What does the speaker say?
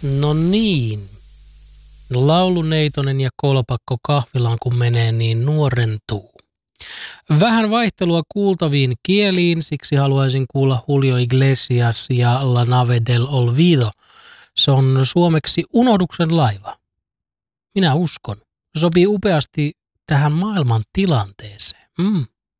No niin. Lauluneitonen ja kolpakko kahvilaan kun menee, niin nuorentuu. Vähän vaihtelua kuultaviin kieliin, siksi haluaisin kuulla Julio Iglesias ja La Nave del Olvido. Se on suomeksi Unohduksen laiva. Minä uskon. Se sopii upeasti tähän maailman tilanteeseen.